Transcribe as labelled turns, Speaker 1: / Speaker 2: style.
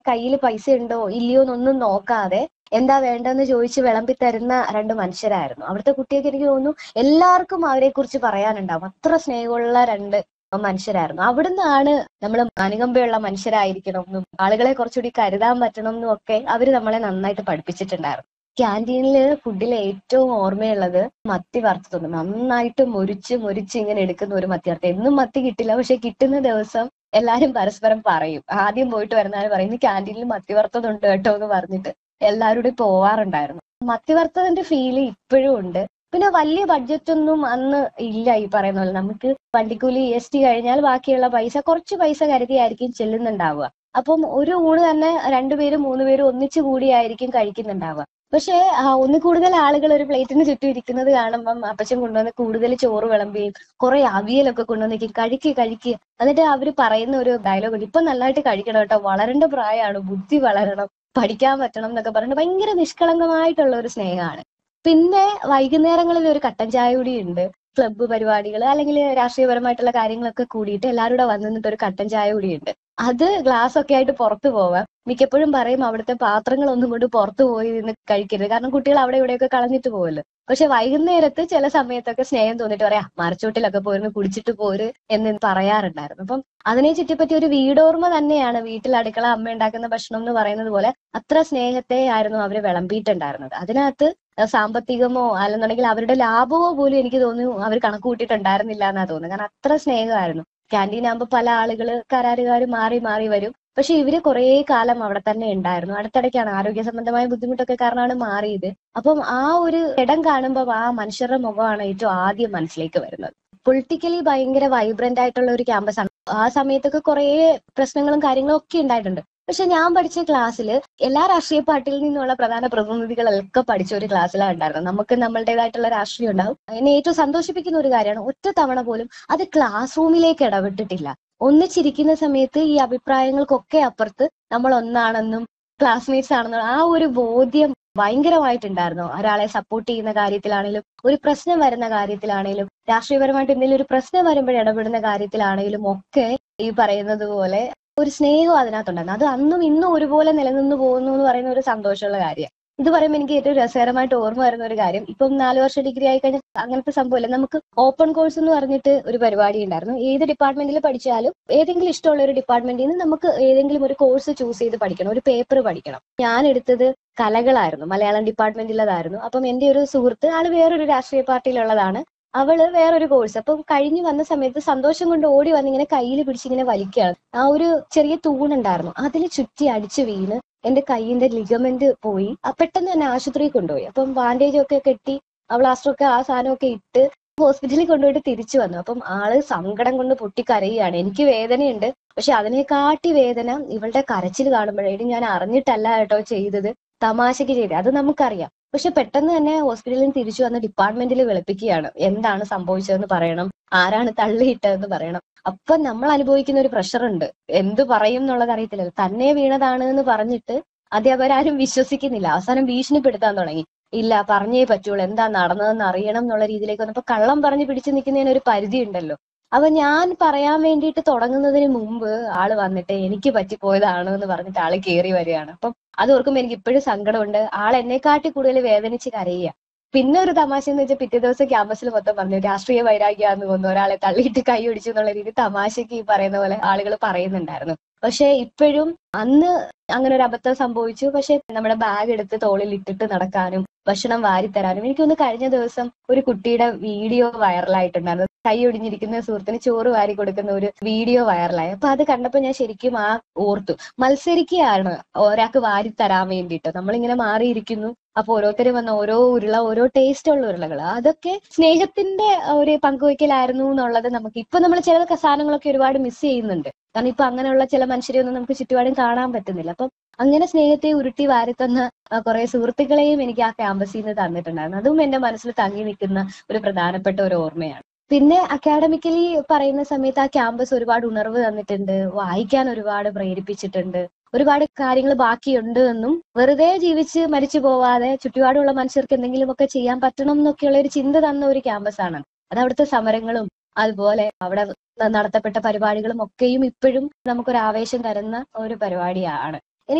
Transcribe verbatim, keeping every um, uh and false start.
Speaker 1: കയ്യിൽ പൈസ ഉണ്ടോ ഇല്ലയോ എന്നൊന്നും നോക്കാതെ എന്താ വേണ്ടെന്ന് ചോദിച്ച് വിളമ്പി തരുന്ന രണ്ട് മനുഷ്യരായിരുന്നു. അവിടുത്തെ കുട്ടിയൊക്കെ എനിക്ക് തോന്നുന്നു എല്ലാവർക്കും അവരെ കുറിച്ച് പറയാനുണ്ടാവും. അത്ര സ്നേഹമുള്ള രണ്ട് മനുഷ്യരായിരുന്നു. അവിടുന്നാണ് നമ്മൾ അനുകമ്പയുള്ള മനുഷ്യരായിരിക്കണം എന്നും ആളുകളെ കുറച്ചുകൂടി കരുതാൻ പറ്റണം എന്നും ഒക്കെ അവര് നമ്മളെ നന്നായിട്ട് പഠിപ്പിച്ചിട്ടുണ്ടായിരുന്നു. ക്യാൻറ്റീനില് ഫുഡിൽ ഏറ്റവും ഓർമ്മയുള്ളത് മത്തി വറുത്തത്. നന്നായിട്ട് മൊരിച്ച് മൊരിച്ച് ഇങ്ങനെ എടുക്കുന്ന ഒരു മത്തി വറുത്തത്. എന്നും മത്തി കിട്ടില്ല, പക്ഷെ കിട്ടുന്ന ദിവസം എല്ലാരും പരസ്പരം പറയും. ആദ്യം പോയിട്ട് വരുന്നവര് പറയും ഇന്ന് ക്യാൻറ്റീനിൽ മത്തി വറുത്തതുണ്ട് കേട്ടോ എന്ന് പറഞ്ഞിട്ട് എല്ലാവരും പോവാറുണ്ടായിരുന്നു. മത്തി വറുത്തതിന്റെ ഫീല് ഇപ്പോഴും ഉണ്ട്. പിന്നെ വലിയ ബഡ്ജറ്റ് ഒന്നും അന്ന് ഇല്ല. ഈ പറയുന്ന പോലെ നമുക്ക് വണ്ടിക്കൂലി എസ് ടി കഴിഞ്ഞാൽ ബാക്കിയുള്ള പൈസ കുറച്ച് പൈസ കരുതിയായിരിക്കും ചെല്ലുന്നുണ്ടാവുക. അപ്പം ഒരു ഊണ് തന്നെ രണ്ടുപേരും മൂന്ന് പേരും ഒന്നിച്ചു കൂടിയായിരിക്കും കഴിക്കുന്നുണ്ടാവുക. പക്ഷേ ഒന്നിൽ കൂടുതൽ ആളുകൾ ഒരു പ്ലേറ്റിന് ചുറ്റും ഇരിക്കുന്നത് കാണുമ്പം അപ്പച്ചൻ കൊണ്ടുവന്ന് കൂടുതൽ ചോറ് വിളമ്പുകയും കുറെ അവിയലൊക്കെ കൊണ്ടുവന്നിരിക്കും, കഴിക്കുക കഴിക്കുക. എന്നിട്ട് അവര് പറയുന്ന ഒരു ഡയലോഗ് ഉണ്ട്, ഇപ്പൊ നല്ലതായിട്ട് കഴിക്കണം കേട്ടോ, വളരേണ്ട പ്രായമാണ്, ബുദ്ധി വളരണം, പഠിക്കാൻ പറ്റണം എന്നൊക്കെ പറഞ്ഞിട്ട് ഭയങ്കര നിഷ്കളങ്കമായിട്ടുള്ള ഒരു സ്നേഹമാണ്. പിന്നെ വൈകുന്നേരങ്ങളിൽ ഒരു കട്ടൻ ചായ കൂടി ഉണ്ട്. ക്ലബ്ബ് പരിപാടികൾ അല്ലെങ്കിൽ രാഷ്ട്രീയപരമായിട്ടുള്ള കാര്യങ്ങളൊക്കെ കൂടിയിട്ട് എല്ലാവരും കൂടെ വന്നു നിന്നിട്ട് ഒരു കട്ടൻ ചായ കൂടിയുണ്ട്. അത് ഗ്ലാസ് ഒക്കെ ആയിട്ട് പുറത്തു പോവാം. മിക്കപ്പോഴും പറയും അവിടുത്തെ പാത്രങ്ങളൊന്നും കൊണ്ട് പുറത്തു പോയി നിന്ന് കഴിക്കരുത്, കാരണം കുട്ടികൾ അവിടെ ഇവിടെയൊക്കെ കളഞ്ഞിട്ട് പോകുമല്ലോ. പക്ഷെ വൈകുന്നേരത്ത് ചില സമയത്തൊക്കെ സ്നേഹം തോന്നിട്ട് പറയാം മരച്ചോട്ടിലൊക്കെ പോയിരുന്നു കുടിച്ചിട്ട് പോര് എന്ന് പറയാറുണ്ടായിരുന്നു. അപ്പം അതിനെ ചുറ്റിപ്പറ്റി ഒരു വീടോർമ്മ തന്നെയാണ് വീട്ടിൽ അടുക്കള അമ്മ ഉണ്ടാക്കുന്ന ഭക്ഷണം എന്ന് പറയുന്നത് പോലെ. അത്ര സ്നേഹത്തെ ആയിരുന്നു അവര് വിളമ്പിയിട്ടുണ്ടായിരുന്നത്. അതിനകത്ത് സാമ്പത്തികമോ അല്ലെന്നുണ്ടെങ്കിൽ അവരുടെ ലാഭമോ പോലും എനിക്ക് തോന്നുന്നു അവർ കണക്ക് കൂട്ടിയിട്ടുണ്ടായിരുന്നില്ല എന്നാ തോന്നുന്നത്. കാരണം അത്ര സ്നേഹമായിരുന്നു. ക്യാൻറ്റീൻ ആകുമ്പോൾ പല ആളുകള് കരാറുകാർ മാറി മാറി വരും. പക്ഷെ ഇവര് കുറേ കാലം അവിടെ തന്നെ ഉണ്ടായിരുന്നു. അടുത്തിടയ്ക്കാണ് ആരോഗ്യ സംബന്ധമായ ബുദ്ധിമുട്ടൊക്കെ കാരണമാണ് മാറിയത്. അപ്പം ആ ഒരു ഇടം കാണുമ്പോൾ ആ മനുഷ്യരുടെ മുഖമാണ് ഏറ്റവും ആദ്യം മനസ്സിലേക്ക് വരുന്നത്. പൊളിറ്റിക്കലി ഭയങ്കര വൈബ്രന്റ് ആയിട്ടുള്ള ഒരു ക്യാമ്പസ് ആണ്. ആ സമയത്തൊക്കെ കുറേ പ്രശ്നങ്ങളും കാര്യങ്ങളും ഒക്കെ ഉണ്ടായിട്ടുണ്ട്. പക്ഷെ ഞാൻ പഠിച്ച ക്ലാസ്സിൽ എല്ലാ രാഷ്ട്രീയ പാർട്ടിയിൽ നിന്നുള്ള പ്രധാന പ്രതിനിധികളൊക്കെ പഠിച്ച ഒരു ക്ലാസ്സിലാണ് ഉണ്ടായിരുന്നത്. നമുക്ക് നമ്മളുടേതായിട്ടുള്ള രാഷ്ട്രീയം ഉണ്ടാവും. എന്നെ ഏറ്റവും സന്തോഷിപ്പിക്കുന്ന ഒരു കാര്യമാണ്, ഒറ്റ തവണ പോലും അത് ക്ലാസ് റൂമിലേക്ക് ഇടപെട്ടിട്ടില്ല. ഒന്നിച്ചിരിക്കുന്ന സമയത്ത് ഈ അഭിപ്രായങ്ങൾക്കൊക്കെ അപ്പുറത്ത് നമ്മൾ ഒന്നാണെന്നും ക്ലാസ്മേറ്റ്സ് ആണെന്നും ആ ഒരു ബോധ്യം ഭയങ്കരമായിട്ടുണ്ടായിരുന്നു. ഒരാളെ സപ്പോർട്ട് ചെയ്യുന്ന കാര്യത്തിലാണെങ്കിലും ഒരു പ്രശ്നം വരുന്ന കാര്യത്തിലാണെങ്കിലും രാഷ്ട്രീയപരമായിട്ട് എന്തെങ്കിലും ഒരു പ്രശ്നം വരുമ്പോൾ ഇടപെടുന്ന കാര്യത്തിലാണെങ്കിലും ഒക്കെ ഈ പറയുന്നത് പോലെ ഒരു സ്നേഹം അതിനകത്തുണ്ടായിരുന്നു. അത് അന്നും ഇന്നും ഒരുപോലെ നിലനിന്ന് പോകുന്നു എന്ന് പറയുന്ന ഒരു സന്തോഷമുള്ള കാര്യമാണ്. ഇത് പറയുമ്പോൾ എനിക്ക് ഏറ്റവും രസകരമായിട്ട് ഓർമ്മ വരുന്ന ഒരു കാര്യം, ഇപ്പം നാല് വർഷം ഡിഗ്രി ആയി കഴിഞ്ഞാൽ അങ്ങനത്തെ സംഭവമില്ല. നമുക്ക് ഓപ്പൺ കോഴ്സ് എന്ന് പറഞ്ഞിട്ട് ഒരു പരിപാടി ഉണ്ടായിരുന്നു. ഏത് ഡിപ്പാർട്ട്മെന്റിൽ പഠിച്ചാലും ഏതെങ്കിലും ഇഷ്ടമുള്ള ഒരു ഡിപ്പാർട്ട്മെന്റിൽ നിന്ന് നമുക്ക് ഏതെങ്കിലും ഒരു കോഴ്സ് ചൂസ് ചെയ്ത് പഠിക്കണം, ഒരു പേപ്പർ പഠിക്കണം. ഞാൻ എടുത്തത് കലകളായിരുന്നു, മലയാളം ഡിപ്പാർട്ട്മെന്റിലതായിരുന്നു. അപ്പം എന്റെ ഒരു സുഹൃത്ത്, ആള് വേറൊരു രാഷ്ട്രീയ പാർട്ടിയിലുള്ളതാണ്, അവള് വേറൊരു കോഴ്സ്. അപ്പം കഴിഞ്ഞു വന്ന സമയത്ത് സന്തോഷം കൊണ്ട് ഓടി വന്ന് ഇങ്ങനെ കയ്യിൽ പിടിച്ചിങ്ങനെ വലിക്കുകയാണ്. ആ ഒരു ചെറിയ തൂണുണ്ടായിരുന്നു, അതിൽ ചുറ്റി അടിച്ചു വീണ് എന്റെ കൈയിന്റെ ലിഗമെന്റ് പോയി. പെട്ടെന്ന് തന്നെ ആശുപത്രിയിൽ കൊണ്ടുപോയി. അപ്പം ബാൻഡേജ് ഒക്കെ കെട്ടി പ്ലാസ്റ്ററൊക്കെ ആ സാധനമൊക്കെ ഇട്ട് ഹോസ്പിറ്റലിൽ കൊണ്ടുപോയിട്ട് തിരിച്ചു വന്നു. അപ്പം ആള് സങ്കടം കൊണ്ട് പൊട്ടിക്കരയുകയാണ്. എനിക്ക് വേദനയുണ്ട്, പക്ഷെ അതിനെക്കാട്ടി വേദന ഇവളുടെ കരച്ചിൽ കാണുമ്പോഴേക്കും ഞാൻ അറിഞ്ഞിട്ടല്ല കേട്ടോ ചെയ്തത്, തമാശക്ക് ചെയ്തത്, അത് നമുക്കറിയാം. പക്ഷെ പെട്ടെന്ന് തന്നെ ഹോസ്പിറ്റലിൽ നിന്ന് തിരിച്ചു വന്ന് ഡിപ്പാർട്ട്മെന്റിൽ വിളിപ്പിക്കുകയാണ്. എന്താണ് സംഭവിച്ചതെന്ന് പറയണം, ആരാണ് തള്ളിയിട്ടതെന്ന് പറയണം. അപ്പൊ നമ്മൾ അനുഭവിക്കുന്ന ഒരു പ്രഷർ ഉണ്ട്, എന്ത് പറയും എന്നുള്ളത് അറിയത്തില്ലല്ലോ. തന്നെ വീണതാണ് എന്ന് പറഞ്ഞിട്ട് അധ്യാപകരാരും വിശ്വസിക്കുന്നില്ല. അവസാനം ഭീഷണിപ്പെടുത്താൻ തുടങ്ങി. ഇല്ല പറഞ്ഞേ പറ്റുള്ളൂ, എന്താ നടന്നതെന്ന് അറിയണം എന്നുള്ള രീതിയിലേക്ക് വന്നപ്പോ കള്ളം പറഞ്ഞ് പിടിച്ചു നിൽക്കുന്നതിന് ഒരു പരിധി ഉണ്ടല്ലോ. അപ്പൊ ഞാൻ പറയാൻ വേണ്ടിയിട്ട് തുടങ്ങുന്നതിന് മുമ്പ് ആള് വന്നിട്ട് എനിക്ക് പറ്റിപ്പോയതാണ് എന്ന് പറഞ്ഞിട്ട് ആള് കയറി വരികയാണ്. അപ്പം അത് ഓർക്കുമ്പോ എനിക്ക് ഇപ്പോഴും സങ്കടമുണ്ട്. ആൾ എന്നെക്കാട്ടി കൂടുതൽ വേദനിച്ച് കരയുക. പിന്നെ ഒരു തമാശ എന്ന് വെച്ചാൽ പിറ്റേ ദിവസം ക്യാമ്പസിൽ മൊത്തം പറഞ്ഞു രാഷ്ട്രീയ വൈരാഗ്യാന്ന് തോന്നുന്നു, ഒരാളെ തള്ളിയിട്ട് കൈ ഒടിച്ചു എന്നുള്ള രീതി തമാശക്ക് ഈ പറയുന്ന പോലെ ആളുകൾ പറയുന്നുണ്ടായിരുന്നു. പക്ഷെ ഇപ്പോഴും അന്ന് അങ്ങനെ ഒരു അബദ്ധം സംഭവിച്ചു. പക്ഷെ നമ്മുടെ ബാഗ് എടുത്ത് തോളിൽ ഇട്ടിട്ട് നടക്കാനും ഭക്ഷണം വാരിത്തരാനും, എനിക്കൊന്ന് കഴിഞ്ഞ ദിവസം ഒരു കുട്ടിയുടെ വീഡിയോ വൈറലായിട്ടുണ്ടായിരുന്നു. കൈ ഒടിഞ്ഞിരിക്കുന്ന സുഹൃത്തിന് ചോറ് വാരി കൊടുക്കുന്ന ഒരു വീഡിയോ വൈറലായി. അപ്പൊ അത് കണ്ടപ്പോ ഞാൻ ശരിക്കും ആ ഓർത്തു, മത്സരിക്കുകയാണ് ഒരാൾക്ക് വാരിത്തരാൻ വേണ്ടിയിട്ട്. നമ്മളിങ്ങനെ മാറിയിരിക്കുന്നു, അപ്പൊ ഓരോരുത്തരും വന്ന ഓരോ ഉരുള, ഓരോ ടേസ്റ്റ് ഉള്ള ഉരുളകൾ, അതൊക്കെ സ്നേഹത്തിന്റെ ഒരു പങ്കുവയ്ക്കലായിരുന്നു എന്നുള്ളത് നമുക്ക് ഇപ്പൊ നമ്മൾ ചില സാധനങ്ങളൊക്കെ ഒരുപാട് മിസ് ചെയ്യുന്നുണ്ട്. കാരണം ഇപ്പൊ അങ്ങനെയുള്ള ചില മനുഷ്യരെയൊന്നും നമുക്ക് ചുറ്റുപാടും കാണാൻ പറ്റുന്നില്ല. അപ്പം അങ്ങനെ സ്നേഹത്തെ ഉരുട്ടി വാരിത്തന്ന കുറെ സുഹൃത്തുക്കളെയും എനിക്ക് ആ ക്യാമ്പസിൽ നിന്ന് തന്നിട്ടുണ്ടായിരുന്നു. അതും എന്റെ മനസ്സിൽ തങ്ങി നിൽക്കുന്ന ഒരു പ്രധാനപ്പെട്ട ഒരു ഓർമ്മയാണ്. പിന്നെ അക്കാഡമിക്കലി പറയുന്ന സമയത്ത് ആ ക്യാമ്പസ് ഒരുപാട് ഉണർവ് തന്നിട്ടുണ്ട്, വായിക്കാൻ ഒരുപാട് പ്രേരിപ്പിച്ചിട്ടുണ്ട്, ഒരുപാട് കാര്യങ്ങൾ ബാക്കിയുണ്ട് എന്നും വെറുതെ ജീവിച്ച് മരിച്ചു പോവാതെ ചുറ്റുപാടുള്ള മനുഷ്യർക്ക് എന്തെങ്കിലുമൊക്കെ ചെയ്യാൻ പറ്റണം എന്നൊക്കെയുള്ള ഒരു ചിന്ത തന്ന ഒരു ക്യാമ്പസാണ്. അത് അവിടുത്തെ സമരങ്ങളും അതുപോലെ അവിടെ നടത്തപ്പെട്ട പരിപാടികളും ഒക്കെയും ഇപ്പോഴും നമുക്കൊരു ആവേശം തരുന്ന ഒരു പരിപാടിയാണ്.